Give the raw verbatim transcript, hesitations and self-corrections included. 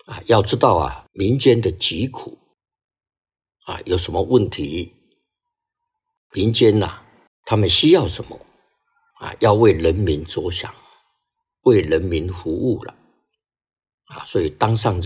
啊，要知道啊，民间的疾苦啊，有什么问题，民间呐、啊，他们需要什么啊，要为人民着想，为人民服务了啊，所以当上